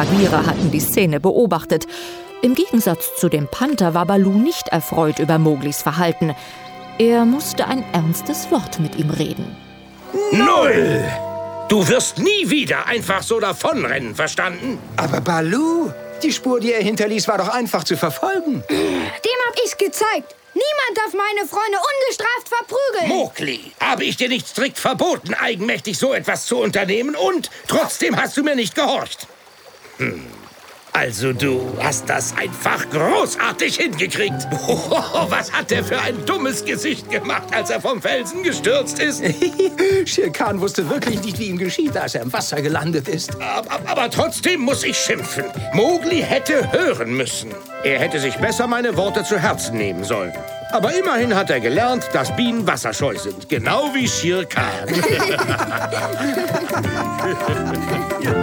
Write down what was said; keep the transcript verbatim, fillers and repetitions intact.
Bagheera hatten die Szene beobachtet. Im Gegensatz zu dem Panther war Baloo nicht erfreut über Mowglis Verhalten. Er musste ein ernstes Wort mit ihm reden. Null! Du wirst nie wieder einfach so davonrennen, verstanden? Aber Baloo, die Spur, die er hinterließ, war doch einfach zu verfolgen. Dem hab ich's gezeigt. Niemand darf meine Freunde ungestraft verprügeln. Mowgli, habe ich dir nicht strikt verboten, eigenmächtig so etwas zu unternehmen und trotzdem hast du mir nicht gehorcht. Hm. Also du hast das einfach großartig hingekriegt. Oh, was hat der für ein dummes Gesicht gemacht, als er vom Felsen gestürzt ist? Shere Khan wusste wirklich nicht, wie ihm geschieht, als er im Wasser gelandet ist. Aber, aber trotzdem muss ich schimpfen. Mowgli hätte hören müssen. Er hätte sich besser meine Worte zu Herzen nehmen sollen. Aber immerhin hat er gelernt, dass Bienen wasserscheu sind. Genau wie Shere Khan.